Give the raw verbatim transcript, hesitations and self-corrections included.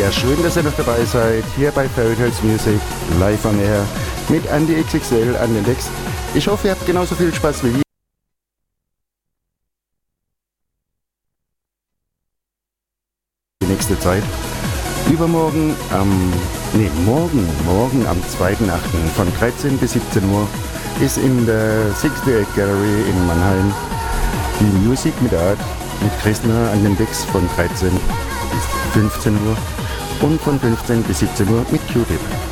Ja, schön, dass ihr noch dabei seid, hier bei Fairy Tales Music, live on air, mit Andy X X L an den Decks. Ich hoffe, ihr habt genauso viel Spaß wie wir. Die nächste Zeit. Übermorgen am, nee, morgen, morgen am zweiten achten von dreizehn bis siebzehn Uhr ist in der sechsundachtzig Gallery in Mannheim die Music mit Art mit Krishna an den Decks von dreizehn bis fünfzehn Uhr und von fünfzehn bis siebzehn Uhr mit Q-Tip.